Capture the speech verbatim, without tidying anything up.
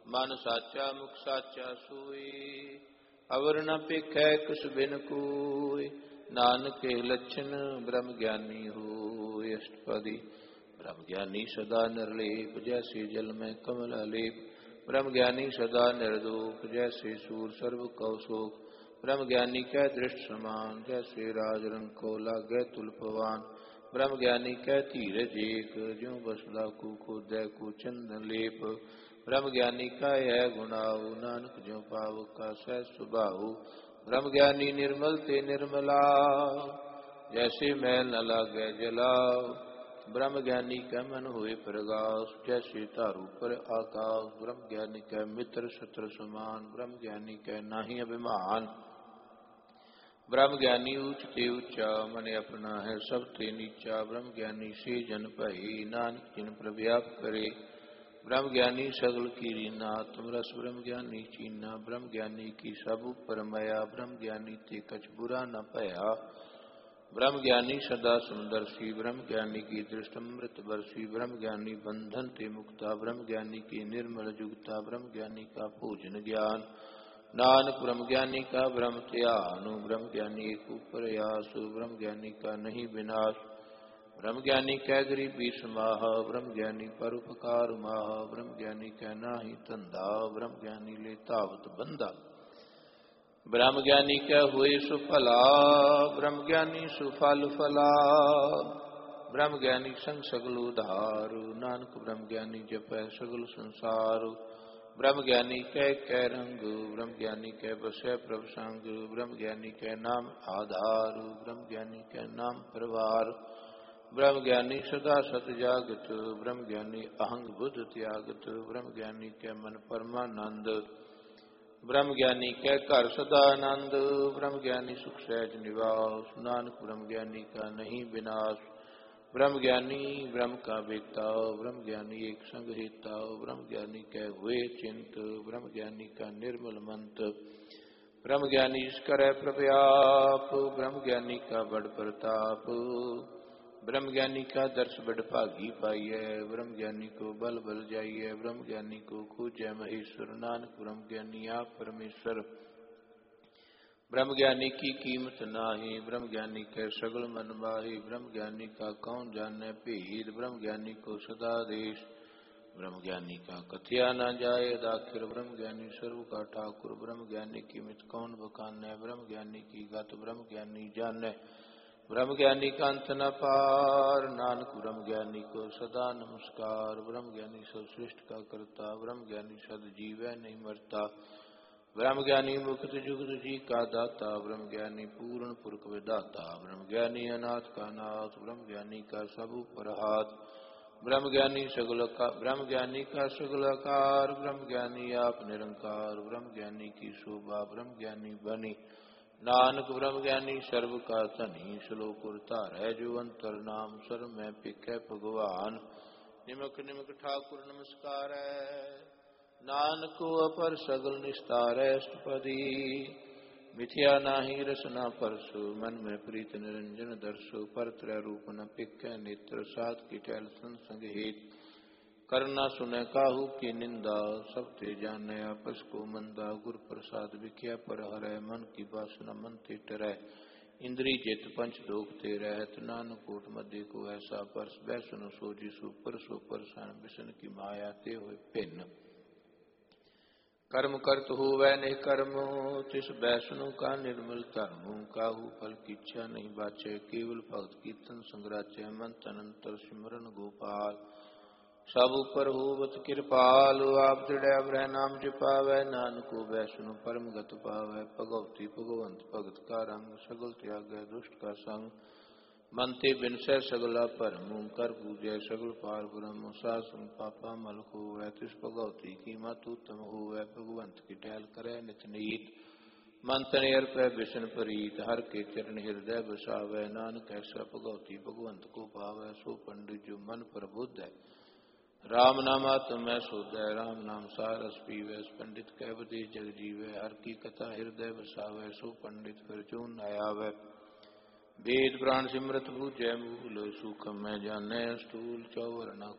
मन साचा मुख साचा सोई, अवर न पेखै कुछ बिन कोय, नानक के लक्षण ब्रह्म ज्ञानी होय। अष्टपदी। ब्रह्म ज्ञानी सदा निर्लेप, जैसे जल में कमल लेप। ब्रह्म ज्ञानी सदा निर्दोष, जैसे सूर सर्व कौशोक। ब्रह्म ज्ञानी कै दृष्ट समान, जैसे राज रंग को लागै तुलपवान। ब्रह्म ज्ञानी कै धीरज एक, ज्यों बसदा को खोदै को चंदन लेप। ब्रह्म ज्ञानी का यह गुणाऊ, नानक ज्यों पावक का सह सुभाऊ। ब्रह्म ज्ञानी निर्मल ते निर्मला, जैसे मैल न लागै जलाओ। ब्रह्म ज्ञानी कै मन होए प्रगास, जैसे तारू पर आकाश। ब्रह्म ज्ञानी कै मित्र शत्रु समान, ब्रह्म ज्ञानी कै नाहि अभिमान। ब्रह्म ज्ञानी ऊंच ते ऊंचा, मन अपना है सब ते नीचा। ब्रह्म ज्ञानी से जन भई, नानक जिन प्रव्याप करे। ब्रह्म ज्ञानी सगल कीरी नाथ, रस ब्रह्म ज्ञानी चीना। ब्रह्म ज्ञानी की सब ऊपर मया, ब्रह्म ज्ञानी ते कछ बुरा न भया। ब्रह्म ज्ञानी सदा सुंदरसी, ब्रह्म ज्ञानी की दृष्ट अमृत बरसी। ब्रह्म ज्ञानी बंधन ते मुक्ता, ब्रह्म ज्ञानी की निर्मल जुगता। ब्रह्म ज्ञानी का भोजन ज्ञान, नानक ब्रह्म ज्ञानी का ब्रह्म ध्यान। ब्रह्म ज्ञानी एक ऊपर यास, ब्रह्म ज्ञानी का नहीं विनाश। ब्रह्म ज्ञानी कै गरीबी समाह, ब्रह्म ज्ञानी परोपकार माह। ब्रह्म ज्ञानी कै नाही धंधा, ब्रह्म ज्ञानी ले तावत बंधा। ब्रह्म ज्ञानी कै हुए सुफला, ब्रह्म ज्ञानी सुफल फला। ब्रह्म ज्ञानी संग सगल उधार, नानक ब्रह्म ज्ञानी जपै सगल संसार। ब्रह्म ज्ञानी कै कै रंग, ब्रह्म ज्ञानी कै बसै प्रभ संग। ब्रह्म ज्ञानी कै नाम आधार, ब्रह्म ज्ञानी कै नाम परवार। ब्रह्म ज्ञानी सदा सत जागत, ब्रह्म ज्ञानी अहंग बुध त्यागत। ब्रह्म ज्ञानी कै मन परमानंद, ब्रह्म ज्ञानी कै घर सदानंद। ब्रह्म ज्ञानी सुख सहज निवास, नानक ब्रह्म ज्ञानी का नहीं विनाश। ब्रह्म ज्ञानी ब्रह्म का वेता, ब्रह्म ज्ञानी एक संग हेता। ब्रह्म ज्ञानी कै हुए चिंत, ब्रह्म ज्ञानी का निर्मल मंत। ब्रह्म ज्ञानी इस करे प्रव्याप, ब्रह्म ज्ञानी का बड़ प्रताप। ब्रह्म ज्ञानी का दर्श बड़ भागी पाइय, ब्रह्म ज्ञानी को बल बल जाइए। ब्रह्म ज्ञानी को खोजै महेश्वर, नानक ब्रह्म ज्ञानी आप परमेश्वर। ब्रह्म ज्ञानी की कीमत नाही, ब्रह्म ज्ञानी कै सगल मन माही। ब्रह्म ज्ञानी का कौन जाने भेद, ब्रह्म ज्ञानी को सदा देश। ब्रह्म ज्ञानी का कथया न जाए दाखिर, ब्रह्म ज्ञानी सर्व का ठाकुर। ब्रह्म ज्ञानी की मित कौन बखानै, ब्रह्म ज्ञानी की गत ब्रह्म ज्ञानी जानै। ब्रह्म ज्ञानी का अंत न पार, नानक ब्रह्म ज्ञानी को सदा नमस्कार। ब्रह्म ज्ञानी सब सृष्टि का करता, ब्रह्म ज्ञानी सद जीवै नहीं मरता। ब्रह्म ज्ञानी मुक्त जुगत जी का दाता, ब्रह्म ज्ञानी पूर्ण पुरख विदाता। ब्रह्म ज्ञानी अनाथ का नाथ, ब्रह्म ज्ञानी का सब ऊपर हाथ। ब्रह्म ज्ञानी सगल का ब्रह्म ज्ञानी का सगल आकार, ब्रह्म ज्ञानी आप निरंकार। ब्रह्म ज्ञानी की शोभा ब्रह्म ज्ञानी बनी, नानक ब्रह्म ज्ञानी सर्व का धनी। श्लोक उतार है जो अंतर नाम, सर्व में पिकै भगवान। निमक निमक ठाकुर नमस्कार है, नानक को अपर सगल निस्तार है। अष्टपदी। मिथ्या नाही रसना परसु, मन में प्रीत निरंजन दर्शो। पर त्रय रूप न पिकै नेत्र, सात की टहल संग हेत। करना सुने काहू की निंदा, सब ते जाने आपस को मंदा। गुर प्रसाद विख्या पर हरै, मन की वासना मन ते टरै। इंद्री चित पंच दोख ते रहत, नानक कोट मध्य को ऐसा परस। बैसुन सो जिसु पर सो परसान, बिसन की माया ते होय भिन्न। कर्म करत होवै निह कर्म, तिस बैसनु का निर्मल धर्म। काहू फल की इच्छा नहीं बाचे, केवल भगत कीर्तन संग्राचे। मन तन अंतर सिमरन गोपाल, सब ऊपर होवत कृपाल। आप दृढ़ अवरह नाम जपावै, नानको वैष्णु परम गत पावै। भगवती भगवंत भगत का रंग, सगल त्यागै दुष्ट का संग। मन ते बिनसै सगला भरम, कर पूजै सगल पार ब्रह्म। सासुन पापा मल होवै, तिस भगवती की मत उत्तम होवै। भगवंत की टहल करै नित नीत, मन तन अर्पै बिसन प्रीत। हर के चरण हृदय बसावै, नानक ऐसा भगवती भगवंत को पावै। सो पंडित जो मन प्रबुद्ध है, राम नाम आत्मै सोधै। राम नाम सारस पीवै, पंडित कै उपदेश जग जीवै। हर की कथा हृदय बसावै, सो पंडित फिर जो न आवै। वेद पुराण सिमरत बूझै मूल, सूखम मैं जानै स्थूल। चौवर न